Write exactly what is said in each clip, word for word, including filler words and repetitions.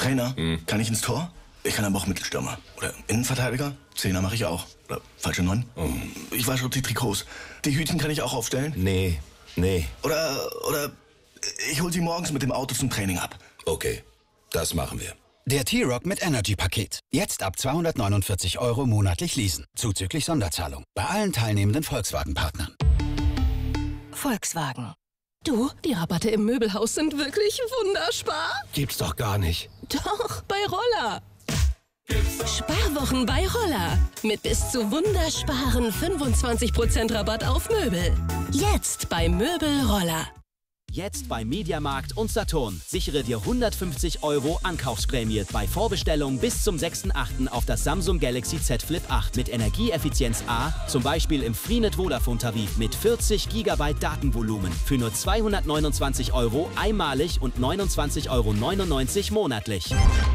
Trainer, hm. kann ich ins Tor? Ich kann aber auch Mittelstürmer. Oder Innenverteidiger. Zehner mache ich auch. Oder falsche Neun. Oh. Ich wasche die Trikots. Die Hütchen kann ich auch aufstellen. Nee, nee. Oder, oder ich hol sie morgens mit dem Auto zum Training ab. Okay, das machen wir. Der T-Rock mit Energy-Paket. Jetzt ab zweihundertneunundvierzig Euro monatlich leasen. Zuzüglich Sonderzahlung. Bei allen teilnehmenden Volkswagen-Partnern. Volkswagen. Du, die Rabatte im Möbelhaus sind wirklich wunderspar. Gibt's doch gar nicht. Doch, bei Roller. Sparwochen bei Roller. Mit bis zu wundersparen fünfundzwanzig Prozent Rabatt auf Möbel. Jetzt bei Möbel Roller. Jetzt bei Mediamarkt und Saturn. Sichere dir hundertfünfzig Euro Ankaufsprämie bei Vorbestellung bis zum sechsten achten auf das Samsung Galaxy Z Flip acht mit Energieeffizienz A, zum Beispiel im Freenet Vodafone Tarif mit vierzig Gigabyte Datenvolumen für nur zweihundertneunundzwanzig Euro einmalig und neunundzwanzig Euro neunundneunzig monatlich.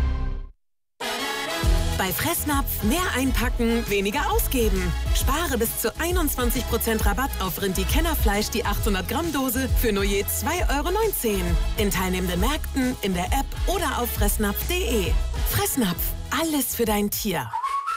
Bei Fressnapf mehr einpacken, weniger ausgeben. Spare bis zu einundzwanzig Prozent Rabatt auf Rindi-Kennerfleisch die achthundert Gramm Dose für nur je zwei Euro neunzehn. In teilnehmenden Märkten, in der App oder auf fressnapf punkt de. Fressnapf, alles für dein Tier.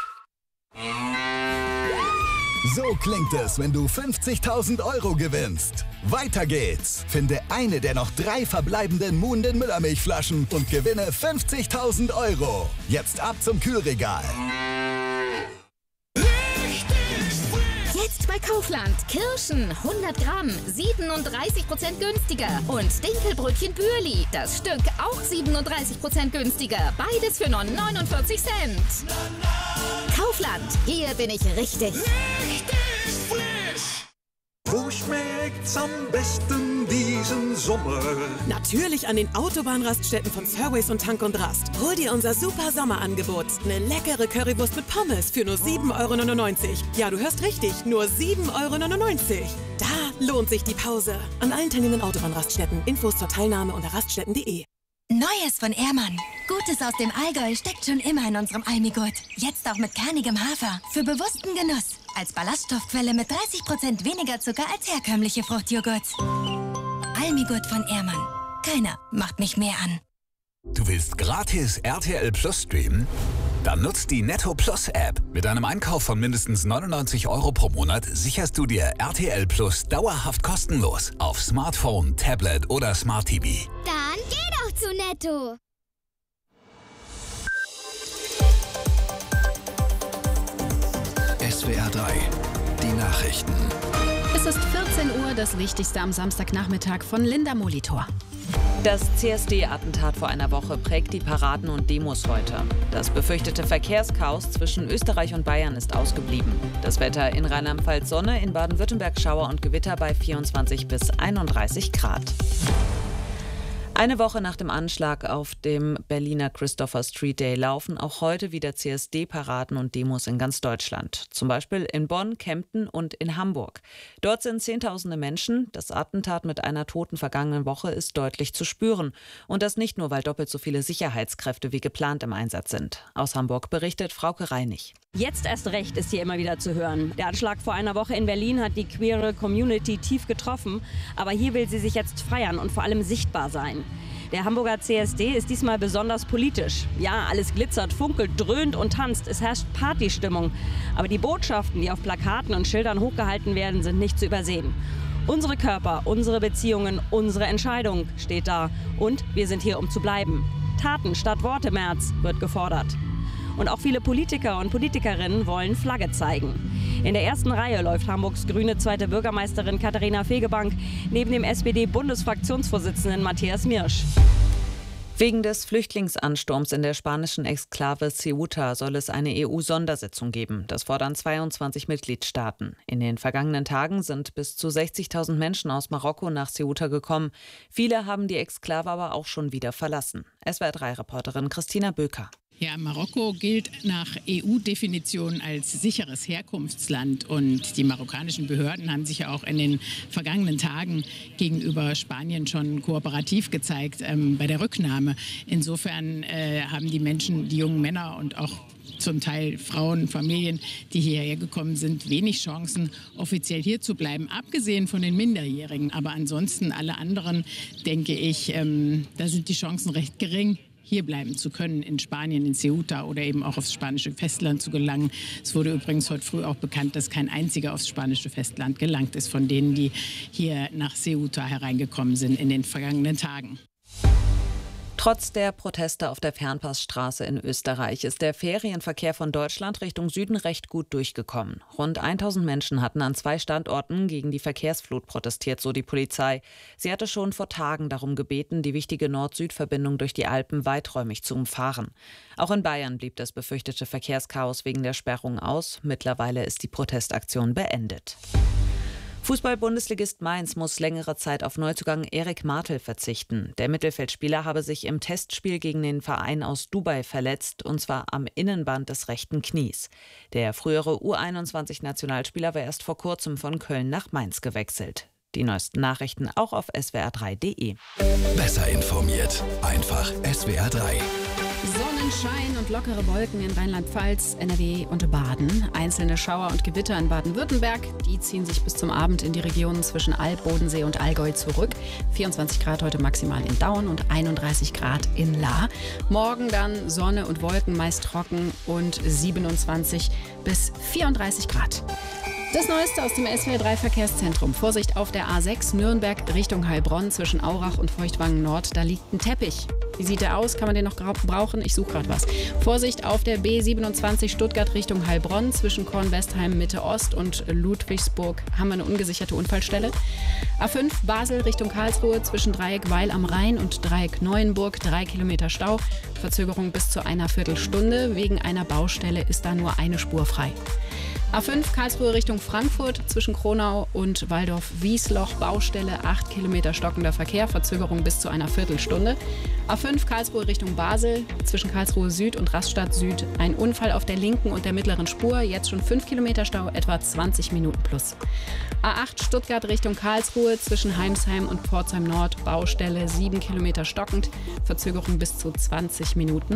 So klingt es, wenn du fünfzigtausend Euro gewinnst. Weiter geht's. Finde eine der noch drei verbleibenden Muhnden Müllermilchflaschen und gewinne fünfzigtausend Euro. Jetzt ab zum Kühlregal. Jetzt bei Kaufland. Kirschen hundert Gramm, siebenunddreißig Prozent günstiger. Und Dinkelbrötchen Bürli, das Stück auch siebenunddreißig Prozent günstiger. Beides für nur neunundvierzig Cent. Kaufland, hier bin ich richtig. Richtig frisch. Wo schmeckt's am besten diesen Sommer? Natürlich an den Autobahnraststätten von Service und Tank und Rast. Hol dir unser super Sommerangebot. Eine leckere Currywurst mit Pommes für nur sieben Euro neunundneunzig. Ja, du hörst richtig, nur sieben Euro neunundneunzig. Da lohnt sich die Pause. An allen teilnehmenden Autobahnraststätten. Infos zur Teilnahme unter raststätten punkt de. Neues von Ehrmann. Gutes aus dem Allgäu steckt schon immer in unserem Almigurt. Jetzt auch mit kernigem Hafer. Für bewussten Genuss. Als Ballaststoffquelle mit dreißig Prozent weniger Zucker als herkömmliche Fruchtjoghurt. Almigurt von Ehrmann. Keiner macht mich mehr an. Du willst gratis R T L Plus streamen? Dann nutzt die Netto Plus App. Mit einem Einkauf von mindestens neunundneunzig Euro pro Monat sicherst du dir R T L Plus dauerhaft kostenlos auf Smartphone, Tablet oder Smart T V. Dann geh doch zu Netto. S W R drei, die Nachrichten. Es ist vierzehn Uhr, das Wichtigste am Samstagnachmittag von Linda Molitor. Das C S D-Attentat vor einer Woche prägt die Paraden und Demos heute. Das befürchtete Verkehrschaos zwischen Österreich und Bayern ist ausgeblieben. Das Wetter in Rheinland-Pfalz Sonne, in Baden-Württemberg Schauer und Gewitter bei vierundzwanzig bis einunddreißig Grad. Eine Woche nach dem Anschlag auf dem Berliner Christopher Street Day laufen auch heute wieder C S D-Paraden und Demos in ganz Deutschland. Zum Beispiel in Bonn, Kempten und in Hamburg. Dort sind Zehntausende Menschen. Das Attentat mit einer Toten vergangenen Woche ist deutlich zu spüren. Und das nicht nur, weil doppelt so viele Sicherheitskräfte wie geplant im Einsatz sind. Aus Hamburg berichtet Frauke Reinig. Jetzt erst recht ist hier immer wieder zu hören. Der Anschlag vor einer Woche in Berlin hat die queere Community tief getroffen. Aber hier will sie sich jetzt feiern und vor allem sichtbar sein. Der Hamburger C S D ist diesmal besonders politisch. Ja, alles glitzert, funkelt, dröhnt und tanzt. Es herrscht Partystimmung. Aber die Botschaften, die auf Plakaten und Schildern hochgehalten werden, sind nicht zu übersehen. Unsere Körper, unsere Beziehungen, unsere Entscheidung steht da. Und wir sind hier, um zu bleiben. Taten statt Worte, März, wird gefordert. Und auch viele Politiker und Politikerinnen wollen Flagge zeigen. In der ersten Reihe läuft Hamburgs grüne zweite Bürgermeisterin Katharina Fegebank neben dem S P D-Bundesfraktionsvorsitzenden Matthias Mirsch. Wegen des Flüchtlingsansturms in der spanischen Exklave Ceuta soll es eine E U-Sondersitzung geben. Das fordern zweiundzwanzig Mitgliedstaaten. In den vergangenen Tagen sind bis zu sechzigtausend Menschen aus Marokko nach Ceuta gekommen. Viele haben die Exklave aber auch schon wieder verlassen. S W R drei Reporterin Christina Böker. Ja, Marokko gilt nach E U-Definition als sicheres Herkunftsland und die marokkanischen Behörden haben sich ja auch in den vergangenen Tagen gegenüber Spanien schon kooperativ gezeigt ähm, bei der Rücknahme. Insofern äh, haben die Menschen, die jungen Männer und auch zum Teil Frauen, Familien, die hierher gekommen sind, wenig Chancen, offiziell hier zu bleiben, abgesehen von den Minderjährigen. Aber ansonsten alle anderen, denke ich, ähm, da sind die Chancen recht gering, hier bleiben zu können, in Spanien, in Ceuta oder eben auch aufs spanische Festland zu gelangen. Es wurde übrigens heute früh auch bekannt, dass kein einziger aufs spanische Festland gelangt ist, von denen, die hier nach Ceuta hereingekommen sind in den vergangenen Tagen. Trotz der Proteste auf der Fernpassstraße in Österreich ist der Ferienverkehr von Deutschland Richtung Süden recht gut durchgekommen. Rund tausend Menschen hatten an zwei Standorten gegen die Verkehrsflut protestiert, so die Polizei. Sie hatte schon vor Tagen darum gebeten, die wichtige Nord-Süd-Verbindung durch die Alpen weiträumig zu umfahren. Auch in Bayern blieb das befürchtete Verkehrschaos wegen der Sperrung aus. Mittlerweile ist die Protestaktion beendet. Fußball-Bundesligist Mainz muss längere Zeit auf Neuzugang Erik Martel verzichten. Der Mittelfeldspieler habe sich im Testspiel gegen den Verein aus Dubai verletzt, und zwar am Innenband des rechten Knies. Der frühere U einundzwanzig-Nationalspieler war erst vor kurzem von Köln nach Mainz gewechselt. Die neuesten Nachrichten auch auf S W R drei punkt de. Besser informiert. Einfach S W R drei. Sonnenschein und lockere Wolken in Rheinland-Pfalz, N R W und Baden. Einzelne Schauer und Gewitter in Baden-Württemberg. Die ziehen sich bis zum Abend in die Regionen zwischen Alb, Bodensee und Allgäu zurück. vierundzwanzig Grad heute maximal in Daun und einunddreißig Grad in Lahr. Morgen dann Sonne und Wolken, meist trocken und siebenundzwanzig bis vierunddreißig Grad. Das Neueste aus dem S W R drei Verkehrszentrum. Vorsicht auf der A sechs Nürnberg Richtung Heilbronn zwischen Aurach und Feuchtwangen Nord. Da liegt ein Teppich. Wie sieht der aus? Kann man den noch brauchen? Ich suche gerade was. Vorsicht auf der B siebenundzwanzig Stuttgart Richtung Heilbronn zwischen Kornwestheim Mitte Ost und Ludwigsburg haben wir eine ungesicherte Unfallstelle. A fünf Basel Richtung Karlsruhe zwischen Dreieck Weil am Rhein und Dreieck Neuenburg. Drei Kilometer Stau. Verzögerung bis zu einer Viertelstunde. Wegen einer Baustelle ist da nur eine Spur frei. A fünf Karlsruhe Richtung Frankfurt zwischen Kronau und Waldorf-Wiesloch. Baustelle, acht Kilometer stockender Verkehr, Verzögerung bis zu einer Viertelstunde. A fünf Karlsruhe Richtung Basel zwischen Karlsruhe Süd und Rastatt Süd. Ein Unfall auf der linken und der mittleren Spur, jetzt schon fünf Kilometer Stau, etwa zwanzig Minuten plus. A acht Stuttgart Richtung Karlsruhe zwischen Heimsheim und Pforzheim Nord. Baustelle, sieben Kilometer stockend, Verzögerung bis zu zwanzig Minuten.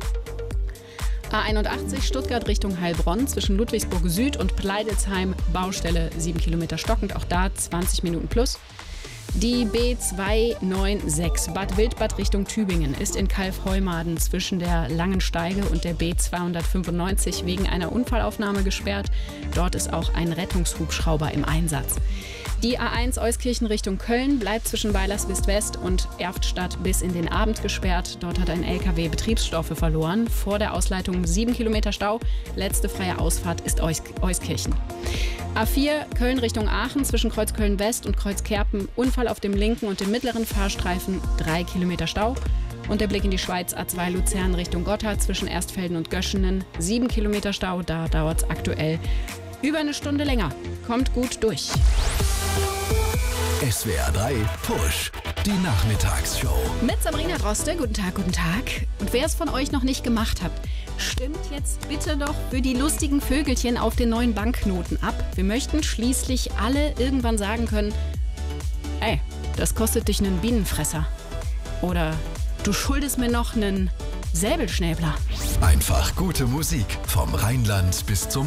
A einundachtzig Stuttgart Richtung Heilbronn zwischen Ludwigsburg Süd und Pleidelsheim. Baustelle sieben Kilometer stockend, auch da zwanzig Minuten plus. Die B zweihundertsechsundneunzig Bad Wildbad Richtung Tübingen ist in Kalf-Heumaden zwischen der Langen Steige und der B zweihundertfünfundneunzig wegen einer Unfallaufnahme gesperrt. Dort ist auch ein Rettungshubschrauber im Einsatz. Die A eins Euskirchen Richtung Köln bleibt zwischen Weilerswist-West und Erftstadt bis in den Abend gesperrt. Dort hat ein L K W Betriebsstoffe verloren. Vor der Ausleitung sieben Kilometer Stau. Letzte freie Ausfahrt ist Eus Euskirchen. A vier Köln Richtung Aachen zwischen Kreuzköln-West und Kreuzkerpen. Unfall auf dem linken und dem mittleren Fahrstreifen. drei Kilometer Stau. Und der Blick in die Schweiz, A zwei Luzern Richtung Gotthard zwischen Erstfelden und Göschenen. sieben Kilometer Stau, da dauert es aktuell über eine Stunde länger. Kommt gut durch. S W R drei Push, die Nachmittagsshow. Mit Sabrina Droste, guten Tag, guten Tag. Und wer es von euch noch nicht gemacht hat, stimmt jetzt bitte doch für die lustigen Vögelchen auf den neuen Banknoten ab. Wir möchten schließlich alle irgendwann sagen können, ey, das kostet dich einen Bienenfresser. Oder du schuldest mir noch einen Säbelschnäbler. Einfach gute Musik vom Rheinland bis zum